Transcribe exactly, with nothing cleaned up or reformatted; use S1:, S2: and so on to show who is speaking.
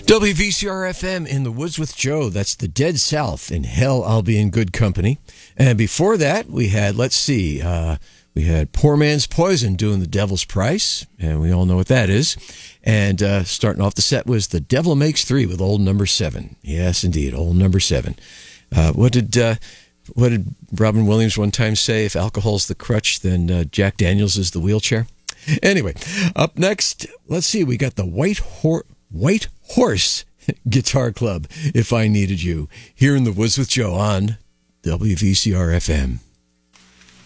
S1: W V C R F M in the Woods with Joe. That's the Dead South. In Hell, I'll Be in Good Company. And before that, we had, let's see, uh, we had Poor Man's Poison doing The Devil's Price. And we all know what that is. And uh, starting off the set was The Devil Makes Three with Old Number Seven. Yes, indeed, Old Number Seven. Uh, what did uh, what did Robin Williams one time say? If alcohol's the crutch, then uh, Jack Daniels is the wheelchair. Anyway, up next, let's see, we got the White Horse. White Horse Guitar Club, If I Needed You, here in the Woods with Joe on W V C R F M.